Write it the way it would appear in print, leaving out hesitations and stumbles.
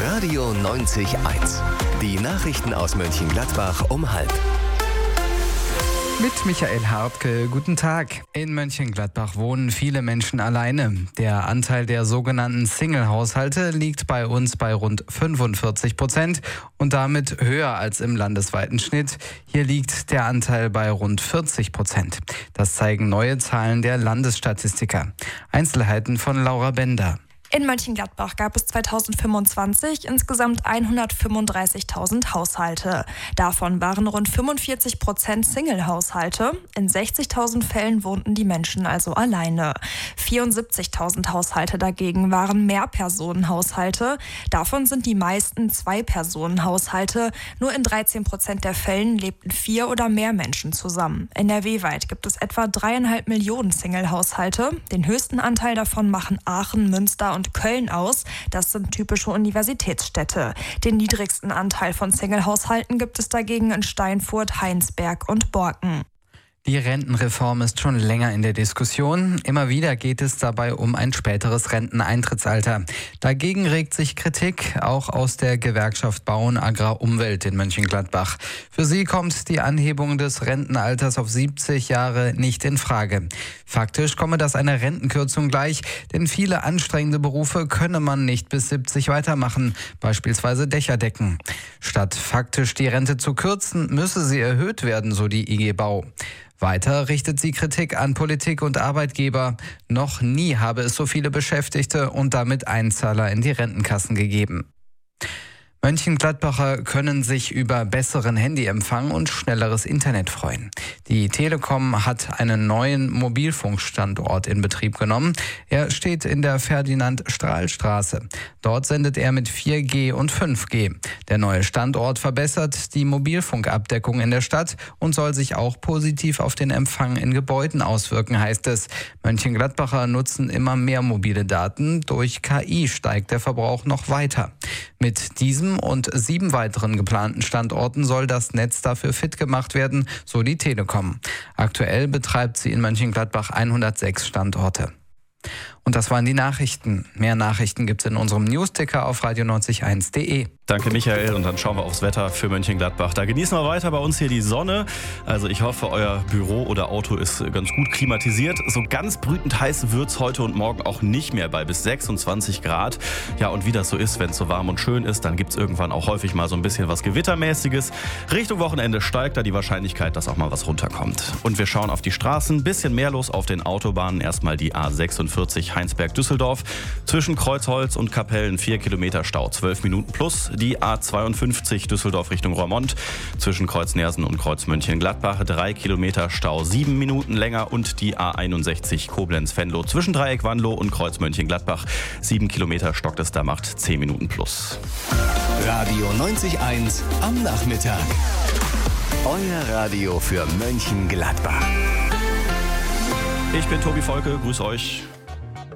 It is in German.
Radio 90.1. Die Nachrichten aus Mönchengladbach um 12:30. Mit Michael Hartke, guten Tag. In Mönchengladbach wohnen viele Menschen alleine. Der Anteil der sogenannten Single-Haushalte liegt bei uns bei rund 45% und damit höher als im landesweiten Schnitt. Hier liegt der Anteil bei rund 40%. Das zeigen neue Zahlen der Landesstatistiker. Einzelheiten von Laura Bender. In Mönchengladbach gab es 2025 insgesamt 135.000 Haushalte. Davon waren rund 45% Single-Haushalte. In 60.000 Fällen wohnten die Menschen also alleine. 74.000 Haushalte dagegen waren Mehrpersonenhaushalte. Davon sind die meisten Zwei-Personen-Haushalte. Nur in 13% der Fällen lebten 4 oder mehr Menschen zusammen. NRW-weit gibt es etwa 3,5 Millionen Single-Haushalte. Den höchsten Anteil davon machen Aachen, Münster und Köln aus. Das sind typische Universitätsstädte. Den niedrigsten Anteil von Single-Haushalten gibt es dagegen in Steinfurt, Heinsberg und Borken. Die Rentenreform ist schon länger in der Diskussion. Immer wieder geht es dabei um ein späteres Renteneintrittsalter. Dagegen regt sich Kritik, auch aus der Gewerkschaft Bauen Agrar Umwelt in Mönchengladbach. Für sie kommt die Anhebung des Rentenalters auf 70 Jahre nicht in Frage. Faktisch komme das einer Rentenkürzung gleich, denn viele anstrengende Berufe könne man nicht bis 70 weitermachen, beispielsweise Dächer decken. Statt faktisch die Rente zu kürzen, müsse sie erhöht werden, so die IG Bau. Weiter richtet sie Kritik an Politik und Arbeitgeber. Noch nie habe es so viele Beschäftigte und damit Einzahler in die Rentenkassen gegeben. Mönchengladbacher können sich über besseren Handyempfang und schnelleres Internet freuen. Die Telekom hat einen neuen Mobilfunkstandort in Betrieb genommen. Er steht in der Ferdinand-Strahl-Straße. Dort sendet er mit 4G und 5G. Der neue Standort verbessert die Mobilfunkabdeckung in der Stadt und soll sich auch positiv auf den Empfang in Gebäuden auswirken, heißt es. Mönchengladbacher nutzen immer mehr mobile Daten. Durch KI steigt der Verbrauch noch weiter. Mit diesem und 7 weiteren geplanten Standorten soll das Netz dafür fit gemacht werden, so die Telekom. Aktuell betreibt sie in Mönchengladbach 106 Standorte. Und das waren die Nachrichten. Mehr Nachrichten gibt es in unserem Newsticker auf radio90.1.de. Danke, Michael. Und dann schauen wir aufs Wetter für Mönchengladbach. Da genießen wir weiter bei uns hier die Sonne. Also ich hoffe, euer Büro oder Auto ist ganz gut klimatisiert. So ganz brütend heiß wird es heute und morgen auch nicht mehr bei bis 26 Grad. Ja, und wie das so ist, wenn es so warm und schön ist, dann gibt es irgendwann auch häufig mal so ein bisschen was Gewittermäßiges. Richtung Wochenende steigt da die Wahrscheinlichkeit, dass auch mal was runterkommt. Und wir schauen auf die Straßen. Bisschen mehr los auf den Autobahnen. Erstmal die A46 Heinsberg-Düsseldorf. Zwischen Kreuzholz und Kapellen 4 Kilometer Stau, 12 Minuten plus. Die A52 Düsseldorf Richtung Roermond. Zwischen Kreuz Neersen und Kreuz Mönchengladbach 3 Kilometer Stau, 7 Minuten länger. Und die A61 Koblenz-Venlo zwischen Dreieck Wanlo und Kreuz Mönchengladbach 7 Kilometer stockt es, da macht 10 Minuten plus. Radio 90.1 am Nachmittag. Euer Radio für Mönchengladbach. Ich bin Tobi Volke, grüß euch.